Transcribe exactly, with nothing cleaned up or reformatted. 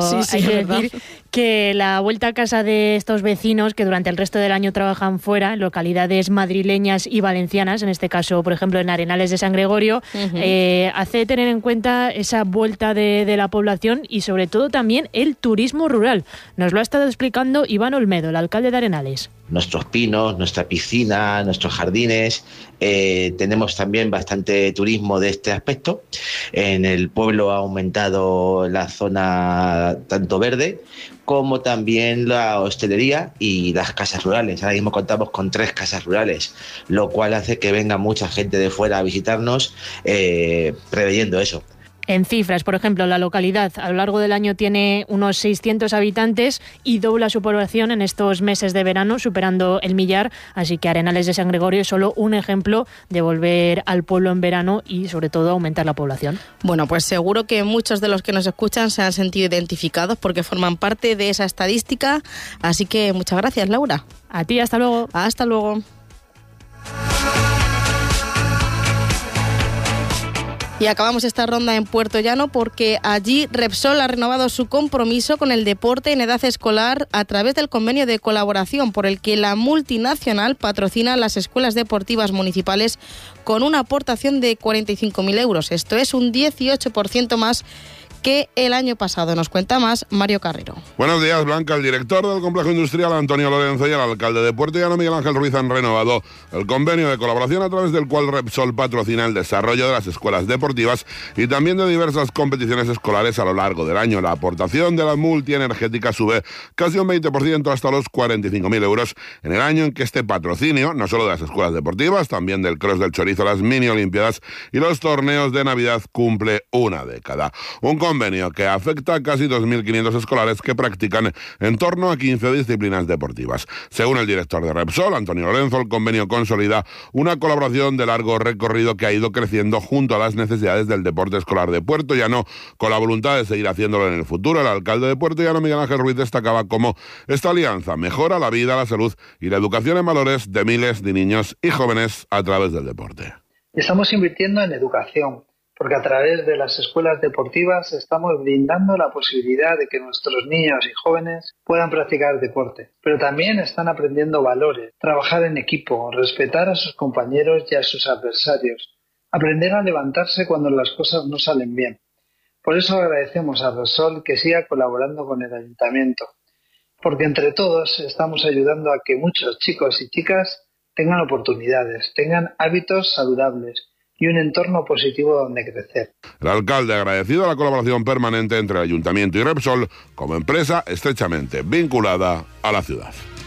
sí, sí, hay que ¿verdad? decir que la vuelta a casa de estos vecinos que durante el resto del año trabajan fuera, en localidades madrileñas y valencianas, en este caso, por ejemplo, en Arenales de San Gregorio, uh-huh. eh, hace tener en cuenta esa vuelta de, de la población y sobre todo también el turismo rural. Nos lo ha estado explicando Iván Olmedo, el alcalde de Arenales. Nuestros pinos, nuestra piscina, nuestros jardines, eh, tenemos también bastante turismo de este aspecto. En el pueblo ha aumentado la zona tanto verde como también la hostelería y las casas rurales. Ahora mismo contamos con tres casas rurales, lo cual hace que venga mucha gente de fuera a visitarnos, eh, preveyendo eso. En cifras, por ejemplo, la localidad a lo largo del año tiene unos seiscientos habitantes y dobla su población en estos meses de verano, superando el millar. Así que Arenales de San Gregorio es solo un ejemplo de volver al pueblo en verano y, sobre todo, aumentar la población. Bueno, pues seguro que muchos de los que nos escuchan se han sentido identificados porque forman parte de esa estadística. Así que muchas gracias, Laura. A ti, hasta luego. Hasta luego. Y acabamos esta ronda en Puerto Llano porque allí Repsol ha renovado su compromiso con el deporte en edad escolar a través del convenio de colaboración por el que la multinacional patrocina las escuelas deportivas municipales con una aportación de cuarenta y cinco mil euros. Esto es un dieciocho por ciento más que el año pasado. Nos cuenta más Mario Carrero. Buenos días, Blanca. El director del complejo industrial, Antonio Lorenzo, y el alcalde de Puerto Llano, Miguel Ángel Ruiz, han renovado el convenio de colaboración a través del cual Repsol patrocina el desarrollo de las escuelas deportivas y también de diversas competiciones escolares a lo largo del año. La aportación de la multienergética sube casi un veinte por ciento hasta los cuarenta y cinco mil euros en el año en que este patrocinio, no solo de las escuelas deportivas, también del Cross del Chorizo, las mini olimpiadas y los torneos de Navidad, cumple una década. Un convenio que afecta a casi dos mil quinientos escolares que practican en torno a quince disciplinas deportivas. Según el director de Repsol, Antonio Lorenzo, el convenio consolida una colaboración de largo recorrido que ha ido creciendo junto a las necesidades del deporte escolar de Puerto Llano, con la voluntad de seguir haciéndolo en el futuro. El alcalde de Puerto Llano, Miguel Ángel Ruiz, destacaba cómo esta alianza mejora la vida, la salud y la educación en valores de miles de niños y jóvenes a través del deporte. Estamos invirtiendo en educación, porque a través de las escuelas deportivas estamos brindando la posibilidad de que nuestros niños y jóvenes puedan practicar deporte, pero también están aprendiendo valores, trabajar en equipo, respetar a sus compañeros y a sus adversarios, aprender a levantarse cuando las cosas no salen bien. Por eso agradecemos a Repsol que siga colaborando con el Ayuntamiento, porque entre todos estamos ayudando a que muchos chicos y chicas tengan oportunidades, tengan hábitos saludables y un entorno positivo donde crecer. El alcalde ha agradecido la colaboración permanente entre el Ayuntamiento y Repsol como empresa estrechamente vinculada a la ciudad.